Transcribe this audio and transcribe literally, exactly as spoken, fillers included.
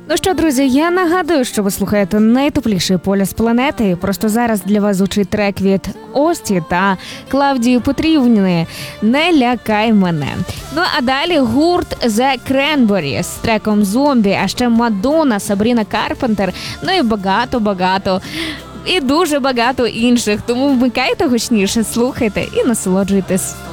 Ну що, друзі, я нагадую, що ви слухаєте найтепліший полюс планети. Просто зараз для вас звучить трек від Ості та Клавдії Петрівни «Не лякай мене». Ну а далі гурт The Cranberries з треком «Зомбі», а ще Мадонна, Сабріна Карпентер, ну і багато-багато. І дуже багато інших. Тому вмикайте гучніше, слухайте і насолоджуйтесь.